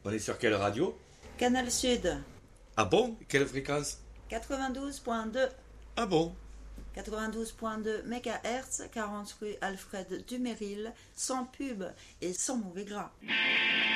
On est sur quelle radio? Canal Sud, Ah bon? Quelle fréquence? 92.2. Ah bon? 92.2 MHz, 40 rue Alfred Dumeril, sans pub et sans mauvais gras.